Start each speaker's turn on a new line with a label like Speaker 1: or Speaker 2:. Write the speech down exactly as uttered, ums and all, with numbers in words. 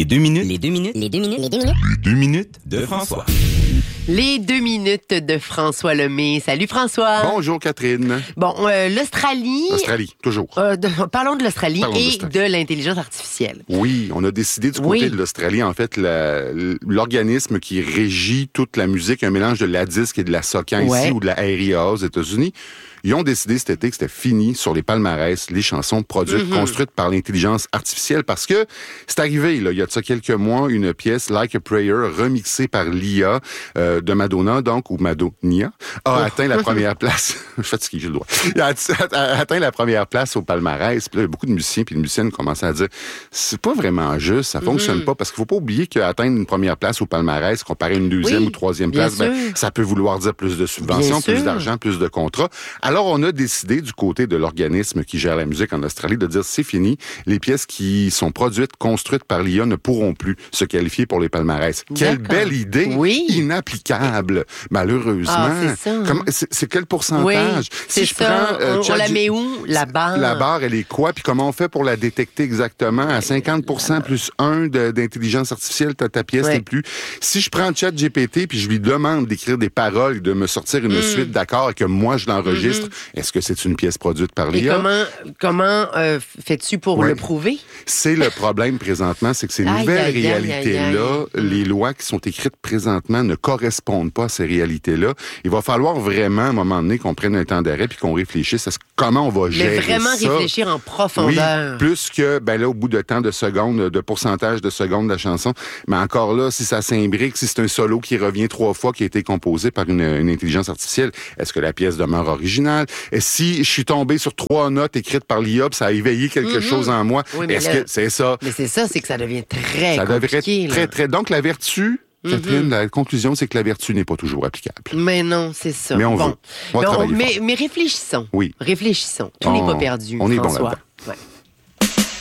Speaker 1: Les deux minutes.
Speaker 2: Les deux minutes. Les deux minutes. Les deux minutes.
Speaker 1: Les deux minutes de François.
Speaker 3: Les deux minutes de François Lemay. Salut François.
Speaker 4: Bonjour Catherine.
Speaker 3: Bon, euh, l'Australie.
Speaker 4: L'Australie, toujours.
Speaker 3: Euh, de- parlons de l'Australie
Speaker 4: Parlons de
Speaker 3: et
Speaker 4: l'Australie.
Speaker 3: de l'intelligence artificielle.
Speaker 4: Oui, on a décidé du côté
Speaker 3: Oui.
Speaker 4: de l'Australie, en fait, la- l'organisme qui régit toute la musique, un mélange de la disque et de la socan
Speaker 3: Ouais.
Speaker 4: ici ou de la A R I A aux États-Unis. Ils ont décidé cet été que c'était fini sur les palmarès, les chansons produites,
Speaker 3: Mm-hmm.
Speaker 4: construites par l'intelligence artificielle, parce que c'est arrivé, là, il y a de ça quelques mois, une pièce, Like a Prayer, remixée par l'I A euh, de Madonna, donc, ou Madonia, a
Speaker 3: Oh.
Speaker 4: atteint la première place. Je suis fatigué, j'ai le droit. Il a att- a atteint la première place au palmarès. Puis là, beaucoup de musiciens puis de musiciennes commençaient à dire, c'est pas vraiment juste, ça fonctionne
Speaker 3: Mm-hmm.
Speaker 4: pas, parce qu'il faut pas oublier qu'atteindre une première place au palmarès, comparé à une deuxième
Speaker 3: Oui,
Speaker 4: ou troisième
Speaker 3: bien
Speaker 4: place, ben,
Speaker 3: sûr.
Speaker 4: ça peut vouloir dire plus de subventions,
Speaker 3: Bien
Speaker 4: plus
Speaker 3: sûr.
Speaker 4: d'argent, plus de contrats. Alors, on a décidé du côté de l'organisme qui gère la musique en Australie de dire c'est fini. Les pièces qui sont produites, construites par l'I A ne pourront plus se qualifier pour les palmarès. Quelle
Speaker 3: D'accord.
Speaker 4: belle idée!
Speaker 3: Oui.
Speaker 4: Inapplicable. Malheureusement.
Speaker 3: Ah, c'est ça.
Speaker 4: Comment- c'est, c'est quel
Speaker 3: Oui,
Speaker 4: pourcentage?
Speaker 3: c'est ça.
Speaker 4: euh,
Speaker 3: on, on
Speaker 4: Chat-
Speaker 3: la met où, la barre?
Speaker 4: La barre, elle est quoi? Puis comment on fait pour la détecter exactement? À cinquante pour cent plus un de, d'intelligence artificielle, ta, ta pièce
Speaker 3: Ouais.
Speaker 4: n'est plus. Si je prends ChatGPT puis je lui demande d'écrire des paroles, de me sortir une
Speaker 3: Mm.
Speaker 4: suite d'accords et que moi je l'enregistre, est-ce que c'est une pièce produite par
Speaker 3: Mm-hmm. Et
Speaker 4: l'I A?
Speaker 3: comment, comment euh, fais-tu pour
Speaker 4: Ouais.
Speaker 3: le prouver?
Speaker 4: C'est le problème présentement, c'est que ces
Speaker 3: Aïe,
Speaker 4: nouvelles
Speaker 3: aïe, aïe,
Speaker 4: réalités-là,
Speaker 3: aïe, aïe.
Speaker 4: les lois qui sont écrites présentement ne correspondent pas à ces réalités-là. Il va falloir vraiment, à un moment donné, qu'on prenne un temps d'arrêt puis qu'on réfléchisse à ce- comment on va gérer
Speaker 3: Mais vraiment
Speaker 4: ça.
Speaker 3: réfléchir en
Speaker 4: Oui,
Speaker 3: profondeur.
Speaker 4: plus que, ben là, au bout de temps de secondes, de pourcentage de secondes de la chanson. Mais encore là, si ça s'imbrique, si c'est un solo qui revient trois fois, qui a été composé par une, une intelligence artificielle, est-ce que la pièce demeure originale? Et si je suis tombé sur trois notes écrites par l'I A, puis ça a éveillé quelque chose en moi,
Speaker 3: Oui, mais
Speaker 4: est-ce
Speaker 3: là-
Speaker 4: que c'est ça?
Speaker 3: Mais c'est ça, c'est que ça devient très
Speaker 4: Ça devrait
Speaker 3: compliqué.
Speaker 4: être
Speaker 3: là.
Speaker 4: très, très... Donc, la vertu, Catherine, la conclusion, c'est que la vertu n'est pas toujours applicable.
Speaker 3: Mais non, c'est ça.
Speaker 4: Mais on
Speaker 3: bon.
Speaker 4: veut. On va
Speaker 3: Mais,
Speaker 4: travailler
Speaker 3: mais,
Speaker 4: fort.
Speaker 3: mais réfléchissons.
Speaker 4: Oui.
Speaker 3: Réfléchissons. Tout n'est
Speaker 4: On-
Speaker 3: pas perdu,
Speaker 4: on est bon
Speaker 3: François.
Speaker 4: là-dedans.